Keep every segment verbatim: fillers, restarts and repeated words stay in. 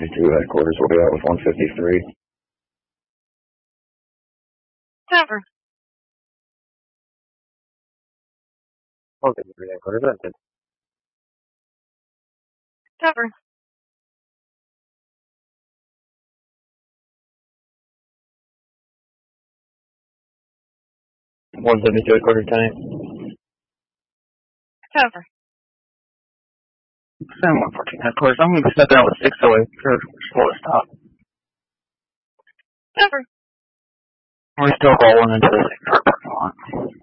Two headquarters will be out with one fifty-three. Cover. one fifty-three headquarters, that's it. Cover. one seventy-two headquarters, Tenant. Cover. seven one fourteen headquarters, I'm going to step out with six away for full stop. Cover. We're still rolling into the six parking lot.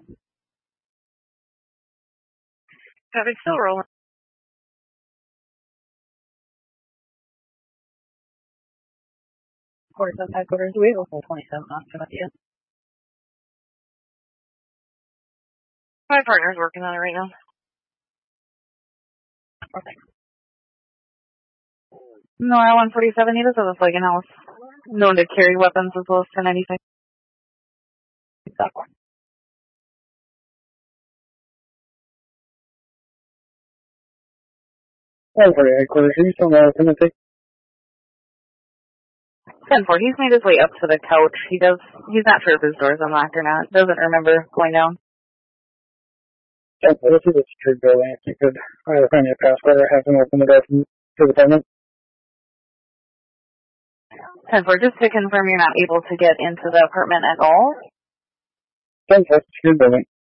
Cover, still rolling. Quarter headquarters, we go full twenty-seven after that yet. My partner's working on it right now. Okay. No, I one forty-seven, he does have a flagging house. Known to carry weapons as well as ten ninety-six. That one. one forty headquarters, are you still there, Timothy? ten four, he's made his way up to the couch. He does, he's not sure if his door's unlocked or not. Doesn't remember going down. ten four, this is a secure building. If you could either find me a password or have him open the door from to the apartment. ten four, just to confirm you're not able to get into the apartment at all? ten four, secure building.